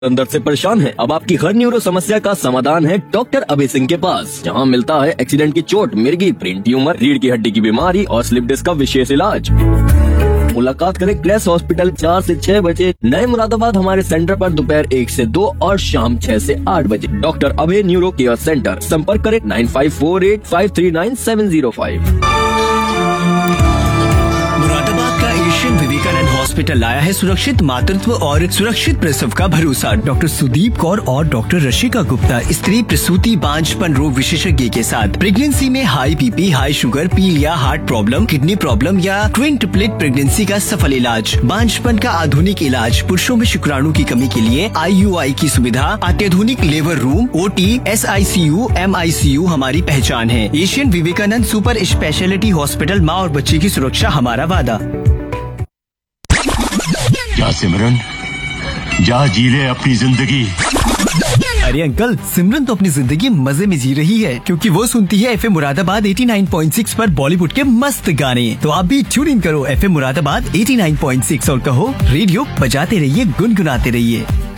अंदर से परेशान है? अब आपकी हर न्यूरो समस्या का समाधान है डॉक्टर अभय सिंह के पास, जहां मिलता है एक्सीडेंट की चोट, मिर्गी, ब्रेन ट्यूमर, रीढ़ की हड्डी की बीमारी और स्लिप डिस्क का विशेष इलाज। मुलाकात करें क्रेस हॉस्पिटल 4 से 6 बजे, नए मुरादाबाद हमारे सेंटर पर दोपहर 1 से 2 और शाम 6 से 8 बजे। डॉक्टर अभय न्यूरो केयर सेंटर, संपर्क करें 9548539705। मुरादाबाद का एशियन विवेकानंद हॉस्पिटल लाया है सुरक्षित मातृत्व और सुरक्षित प्रसव का भरोसा। डॉक्टर सुदीप कौर और डॉक्टर रशिका गुप्ता, स्त्री प्रसूति बांझपन रोग विशेषज्ञ के साथ प्रेगनेंसी में हाई बीपी, हाई शुगर, पीलिया, हार्ट प्रॉब्लम, किडनी प्रॉब्लम या ट्विन ट्रिपलेट प्रेगनेंसी का सफल इलाज, बांझपन का आधुनिक इलाज, पुरुषों में शुक्राणु की कमी के लिए IUI की सुविधा, अत्याधुनिक labour room, OT, SICU, MICU हमारी पहचान है। Asian Vivekananda super speciality hospital, माँ और बच्चे की सुरक्षा हमारा वादा। क्या सिमरन, जा जी ले अपनी जिंदगी। अरे अंकल, सिमरन तो अपनी जिंदगी मजे में जी रही है, क्योंकि वो सुनती है FM मुरादाबाद 89.6 पर बॉलीवुड के मस्त गाने। तो आप भी ट्यून इन करो FM मुरादाबाद 89.6 और कहो रेडियो बजाते रहिए, गुनगुनाते रहिए।